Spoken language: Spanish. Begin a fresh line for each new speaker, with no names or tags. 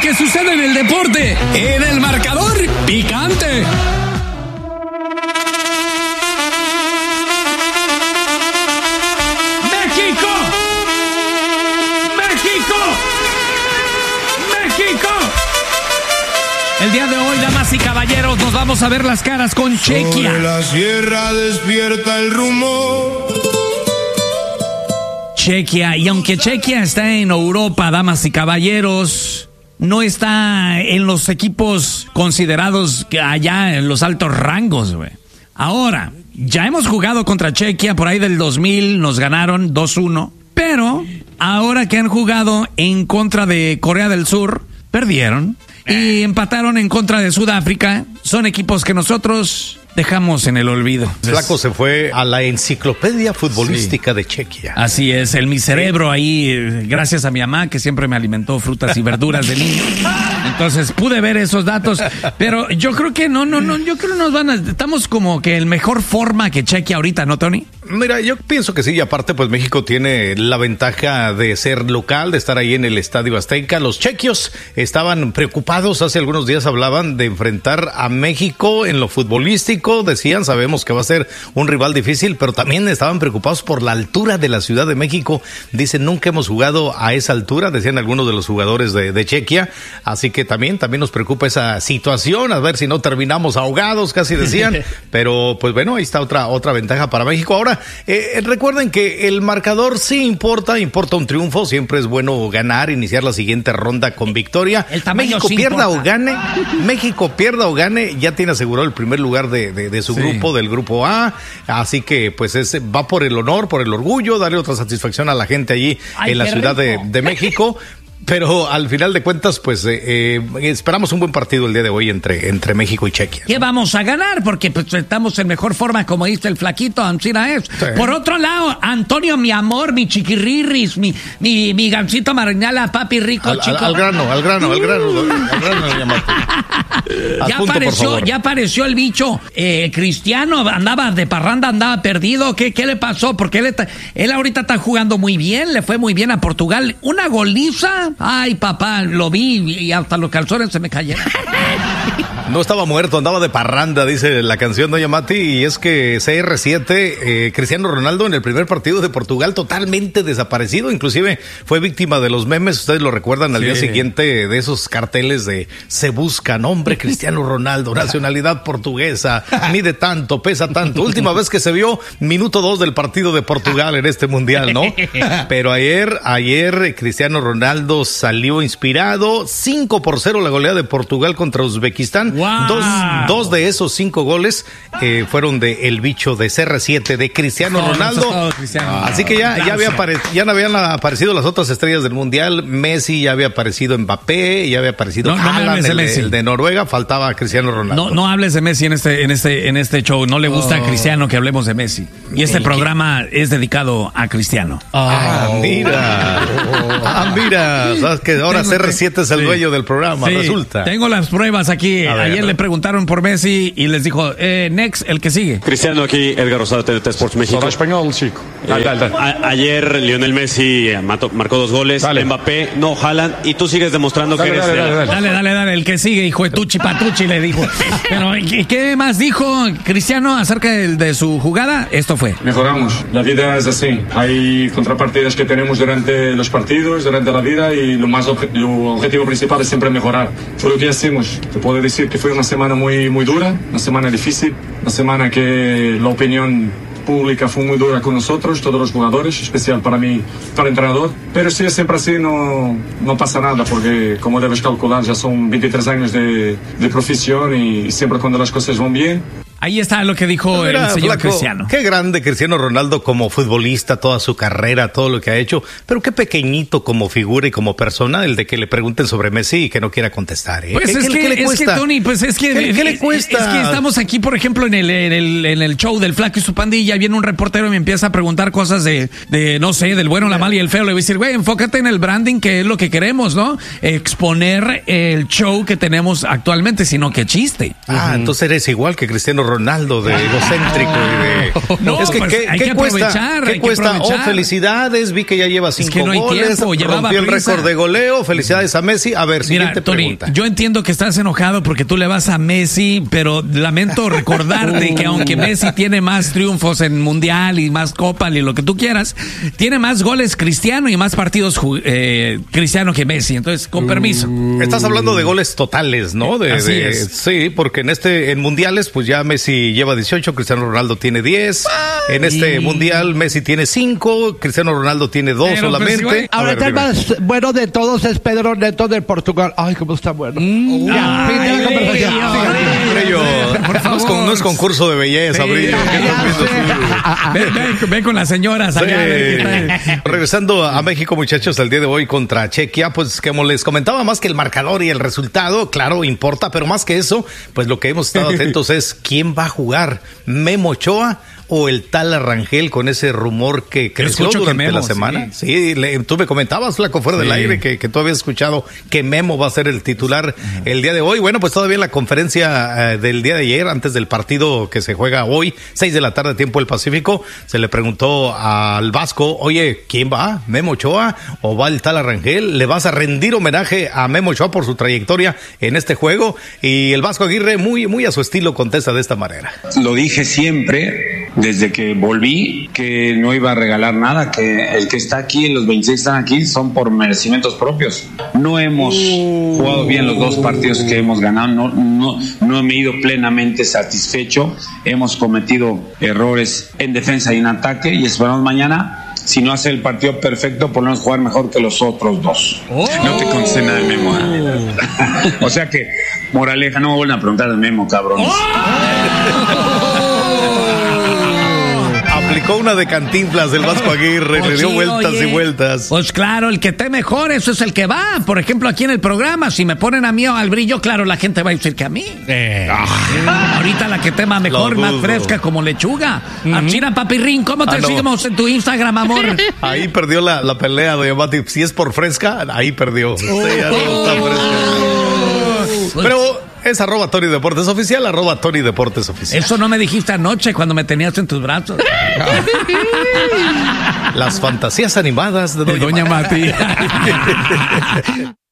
que sucede en el deporte, en el marcador picante. El día de hoy, damas y caballeros, nos vamos a ver las caras con Chequia.
Sobre la sierra despierta el rumor.
Chequia, y aunque Chequia está en Europa, damas y caballeros, no está en los equipos considerados allá en los altos rangos, güey. Ahora, ya hemos jugado contra Chequia por ahí del 2000, nos ganaron 2-1, pero ahora que han jugado en contra de Corea del Sur, perdieron. Y empataron en contra de Sudáfrica. Son equipos que nosotros dejamos en el olvido.
Flaco se fue a la enciclopedia futbolística de Chequia.
Así es, mi cerebro ahí, gracias a mi mamá que siempre me alimentó frutas y verduras de niño. Entonces pude ver esos datos, pero yo creo que no, yo creo que estamos como que en mejor forma que Chequia ahorita, ¿no, Tony?
Mira, yo pienso que sí, y aparte pues México tiene la ventaja de ser local, de estar ahí en el Estadio Azteca. Los chequios estaban preocupados, hace algunos días hablaban de enfrentar a México en lo futbolístico, decían, sabemos que va a ser un rival difícil, pero también estaban preocupados por la altura de la Ciudad de México. Dicen, nunca hemos jugado a esa altura, decían algunos de los jugadores de Chequia, así que también nos preocupa esa situación, a ver si no terminamos ahogados, casi decían, pero pues bueno, ahí está otra ventaja para México. Ahora, recuerden que el marcador sí importa un triunfo, siempre es bueno ganar, iniciar la siguiente ronda con victoria. México sí pierda o gane, ya tiene asegurado el primer lugar de su grupo, del grupo A, así que pues va por el honor, por el orgullo, darle otra satisfacción a la gente allí en la Ciudad de México. Pero al final de cuentas, pues esperamos un buen partido el día de hoy entre México y Chequia.
¿Qué vamos a ganar? Porque pues, estamos en mejor forma, como dice el flaquito, Ancira es. Sí. Por otro lado, Antonio, mi amor, mi chiquirrirris, mi gancito marinala, papi rico, chico.
Al grano.
Ya apareció el bicho. Cristiano andaba de parranda, andaba perdido. ¿Qué le pasó? Porque él ahorita está jugando muy bien, le fue muy bien a Portugal. Una goliza. Ay, papá, lo vi y hasta los calzones se me cayeron.
No estaba muerto, andaba de parranda, dice la canción, doña Mati, y es que CR7, Cristiano Ronaldo en el primer partido de Portugal totalmente desaparecido, inclusive fue víctima de los memes, ustedes lo recuerdan al día siguiente de esos carteles de se busca nombre Cristiano Ronaldo, nacionalidad portuguesa, mide tanto, pesa tanto, última vez que se vio, minuto 2 del partido de Portugal en este mundial, ¿no? Pero ayer Cristiano Ronaldo salió inspirado, 5-0 la goleada de Portugal contra Uzbekistán. Wow. Dos de esos 5 goles fueron de el bicho de CR7 de Cristiano Ronaldo. Así que ya habían aparecido las otras estrellas del mundial. Messi, ya había aparecido Mbappé, ya había aparecido Haaland, el de Noruega. Faltaba Cristiano Ronaldo.
No hables de Messi en este show. No le gusta a Cristiano que hablemos de Messi. Y este programa es dedicado a Cristiano.
Mira. Sabes que ahora CR7 es el dueño del programa, resulta.
Tengo las pruebas aquí. Ayer le preguntaron por Messi y les dijo, next, el que sigue.
Cristiano, aquí Edgar Rosado, TDT Sports México.
Habla español, chico.
Ayer Lionel Messi marcó 2 goles, Mbappé, no, Haaland, y tú sigues demostrando que eres...
Dale, el que sigue, hijo de Tuchi Patuchi, le dijo. Pero, ¿qué más dijo Cristiano acerca de su jugada? Esto fue.
Mejoramos, la vida es así. Hay contrapartidas que tenemos durante los partidos, durante la vida, y lo objetivo principal es siempre mejorar. Fue lo que hacemos. Te puedo decir que fue una semana muy, muy dura, una semana difícil, una semana que la opinión pública fue muy dura con nosotros, todos los jugadores, especial para mí, para el entrenador. Pero si es siempre así, no pasa nada, porque como debes calcular, ya son 23 años de profesión y siempre cuando las cosas van bien.
Ahí está lo que dijo el señor Cristiano.
Qué grande Cristiano Ronaldo como futbolista, toda su carrera, todo lo que ha hecho, pero qué pequeñito como figura y como persona, el de que le pregunten sobre Messi y que no quiera contestar.
Pues ¿Qué le cuesta? Tony, pues es que ¿Qué le cuesta? Es que estamos aquí, por ejemplo, en el show del Flaco y su pandilla, viene un reportero y me empieza a preguntar cosas de no sé, del bueno, la mala y el feo. Le voy a decir, güey, enfócate en el branding, que es lo que queremos, ¿no? Exponer el show que tenemos actualmente, sino que chiste.
Entonces eres igual que Cristiano Ronaldo. Ronaldo de egocéntrico y de...
No,
es que,
pues,
¿qué,
hay
qué
que
cuesta?
aprovechar,
¿Qué
hay que
cuesta?
aprovechar.
Oh, felicidades, vi que ya lleva 5
que no hay
goles,
tiempo, llevaba
rompió el
prisa.
récord de goleo, felicidades a Messi. A ver,
Mira,
siguiente
Tony,
pregunta.
yo entiendo que estás enojado porque tú le vas a Messi, pero lamento recordarte que aunque Messi tiene más triunfos en Mundial y más Copa y lo que tú quieras, tiene más goles Cristiano y más partidos Cristiano que Messi. Entonces, con permiso.
Estás hablando de goles totales, ¿no?
Así es.
Sí, porque en mundiales, pues ya Messi lleva 18, Cristiano Ronaldo tiene 10. En este mundial, Messi tiene 5, Cristiano Ronaldo tiene 2
Pero,
solamente.
pues,
Ahorita el más bueno de todos es Pedro Neto del Portugal. Ay, cómo está bueno. Ya, fin de la conversación.
Brillo,
Por favor.
no es concurso de belleza, Brillo. ¿Qué estás viendo tú?
Ve con las señoras allá. a ver qué tal.
Regresando a México, muchachos, el día de hoy contra Chequia, pues como les comentaba, más que el marcador y el resultado, claro, importa, pero más que eso, pues lo que hemos estado atentos es quién va a jugar, Memo Ochoa o el tal Rangel, con ese rumor que creció
escucho que
durante
Memo,
la semana. Sí, tú me comentabas, Flaco, fuera del aire, que tú habías escuchado que Memo va a ser el titular el día de hoy. Bueno, pues todavía en la conferencia del día de ayer, antes del partido que se juega hoy, 6 de la tarde, tiempo del Pacífico, se le preguntó al Vasco, oye, ¿quién va? ¿Memo Ochoa o va el tal Rangel? ¿Le vas a rendir homenaje a Memo Ochoa por su trayectoria en este juego? Y el Vasco Aguirre, muy a su estilo, contesta de esta manera.
Lo dije siempre, desde que volví, que no iba a regalar nada, que el que está aquí, los 26 están aquí, son por merecimientos propios. No hemos jugado bien los 2 partidos que hemos ganado, no me he ido plenamente satisfecho, hemos cometido errores en defensa y en ataque y esperamos mañana, si no hace el partido perfecto, por lo menos jugar mejor que los otros 2. No te contesté nada de Memo. O sea que, moraleja, no me vuelvan a preguntar de Memo, cabrones.
Aplicó una de Cantinflas del Vasco Aguirre, le dio vueltas y vueltas.
Pues claro, el que esté mejor, eso es el que va. Por ejemplo, aquí en el programa, si me ponen a mí o al Brillo, claro, la gente va a decir que a mí. Ahorita la que esté más mejor, más fresca, como lechuga. China Papirrín, ¿cómo te seguimos en tu Instagram, amor?
Ahí perdió la pelea de Mati. Si es por fresca, ahí perdió. Sí, ya no está fresca. Pero... es @Tony Deportes Oficial, @Tony Deportes Oficial.
Eso no me dijiste anoche cuando me tenías en tus brazos.
Las fantasías animadas de
Doña Mati.